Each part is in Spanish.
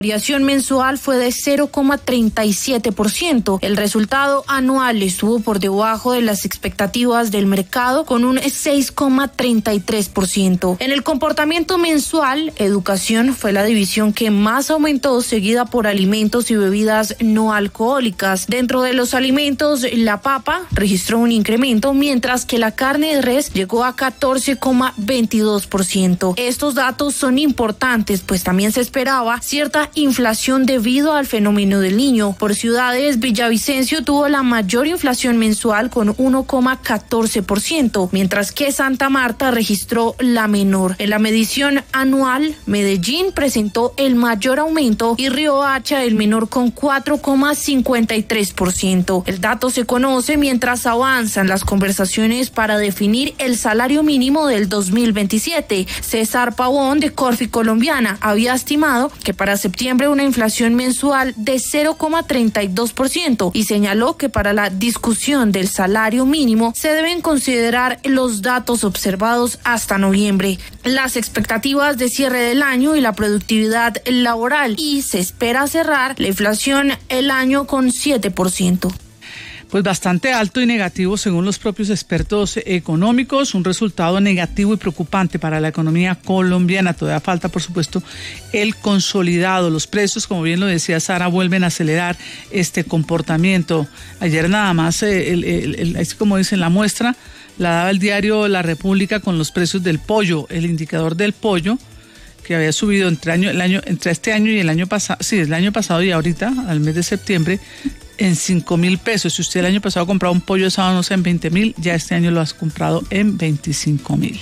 variación mensual fue de 0,37%. El resultado anual estuvo por debajo de las expectativas del mercado con un 6,33%. En el comportamiento mensual, educación fue la división que más aumentó, seguida por alimentos y bebidas no alcohólicas. Dentro de los alimentos, la papa registró un incremento, mientras que la carne de res llegó a 14,22%. Estos datos son importantes, pues también se esperaba cierta inflación debido al fenómeno del Niño. Por ciudades, Villavicencio tuvo la mayor inflación mensual con 1,14%, mientras que Santa Marta registró la menor. En la medición anual, Medellín presentó el mayor aumento y Riohacha el menor con 4,53%. El dato se conoce mientras avanzan las conversaciones para definir el salario mínimo del 2027. César Pavón, de Corfi Colombiana, había estimado que para septiembre una inflación mensual de 0,32% y señaló que para la discusión del salario mínimo se deben considerar los datos observados hasta noviembre, las expectativas de cierre del año y la productividad laboral, y se espera cerrar la inflación el año con 7%. Pues bastante alto y negativo según los propios expertos económicos, un resultado negativo y preocupante para la economía colombiana. Todavía falta, por supuesto, el consolidado. Los precios, como bien lo decía Sara, vuelven a acelerar este comportamiento. Ayer nada más, así como dicen, la muestra la daba el diario La República con los precios del pollo, el indicador del pollo, que había subido entre este año y el año pasado, el año pasado y ahorita, al mes de septiembre, en 5,000 pesos. Si usted el año pasado compraba un pollo asado, no sé, en 20,000, ya este año lo has comprado en 25,000.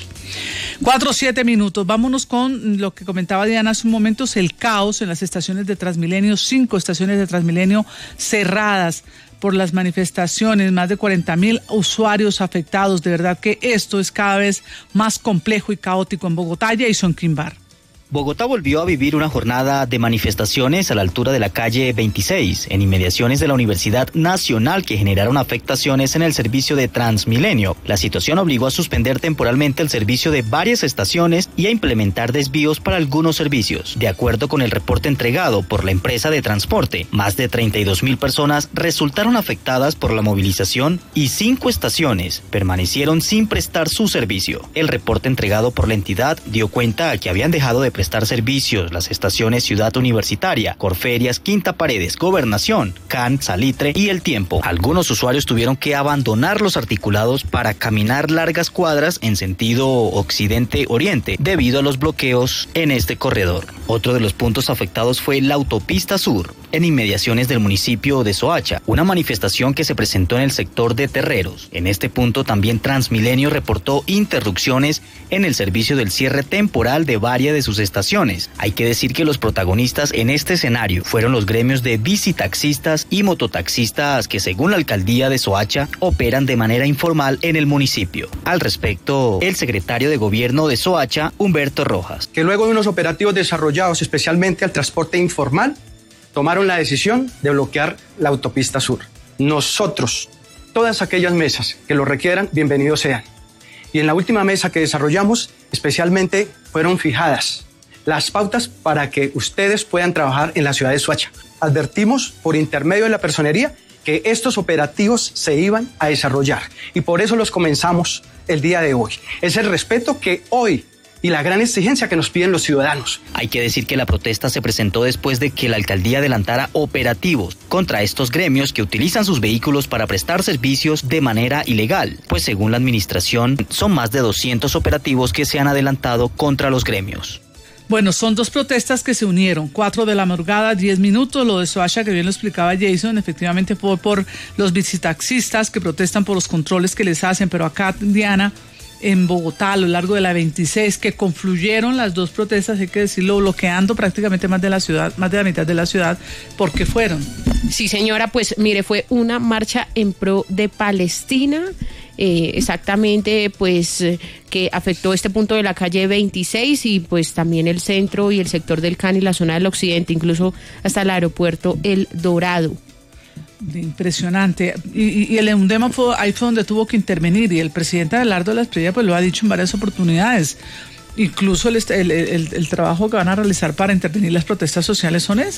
4:07 minutos. Vámonos con lo que comentaba Diana hace un momento, el caos en las estaciones de Transmilenio, 5 estaciones de Transmilenio cerradas por las manifestaciones, más de 40,000 usuarios afectados. De verdad que esto es cada vez más complejo y caótico en Bogotá y Quimbar. Bogotá volvió a vivir una jornada de manifestaciones a la altura de la calle 26, en inmediaciones de la Universidad Nacional, que generaron afectaciones en el servicio de Transmilenio. La situación obligó a suspender temporalmente el servicio de varias estaciones y a implementar desvíos para algunos servicios. De acuerdo con el reporte entregado por la empresa de transporte, más de 32,000 personas resultaron afectadas por la movilización y 5 estaciones permanecieron sin prestar su servicio. El reporte entregado por la entidad dio cuenta que habían dejado de prestar servicios las estaciones Ciudad Universitaria, Corferias, Quinta Paredes, Gobernación, CAN, Salitre y El Tiempo. Algunos usuarios tuvieron que abandonar los articulados para caminar largas cuadras en sentido occidente-oriente debido a los bloqueos en este corredor. Otro de los puntos afectados fue la autopista sur, en inmediaciones del municipio de Soacha, una manifestación que se presentó en el sector de Terreros. En este punto también Transmilenio reportó interrupciones en el servicio del cierre temporal de varias de sus estaciones. Hay que decir que los protagonistas en este escenario fueron los gremios de bicitaxistas y mototaxistas que, según la alcaldía de Soacha, operan de manera informal en el municipio. Al respecto, el secretario de gobierno de Soacha, Humberto Rojas. Que luego de unos operativos desarrollados especialmente al transporte informal, tomaron la decisión de bloquear la autopista sur. Nosotros, todas aquellas mesas que lo requieran, bienvenidos sean. Y en la última mesa que desarrollamos, especialmente fueron fijadas las pautas para que ustedes puedan trabajar en la ciudad de Soacha. Advertimos por intermedio de la personería que estos operativos se iban a desarrollar y por eso los comenzamos el día de hoy. Es el respeto que hoy y la gran exigencia que nos piden los ciudadanos. Hay que decir que la protesta se presentó después de que la alcaldía adelantara operativos contra estos gremios que utilizan sus vehículos para prestar servicios de manera ilegal, pues según la administración son más de 200 operativos que se han adelantado contra los gremios. Bueno, son 2 protestas que se unieron, 4 de la madrugada, 10 minutos, lo de Soacha que bien lo explicaba Jason, efectivamente por los bicitaxistas que protestan por los controles que les hacen, pero acá, Diana, en Bogotá, a lo largo de la 26, que confluyeron las 2 protestas, hay que decirlo, bloqueando prácticamente más de la mitad de la ciudad, ¿por qué fueron? Sí, señora, pues mire, fue una marcha en pro de Palestina, exactamente, pues que afectó este punto de la calle 26 y pues también el centro y el sector del CAN y la zona del occidente, incluso hasta el aeropuerto El Dorado. Impresionante. Y el EUNDEMA ahí fue donde tuvo que intervenir, y el presidente Abelardo de la Espriella pues lo ha dicho en varias oportunidades. Incluso el trabajo que van a realizar para intervenir las protestas sociales son esas.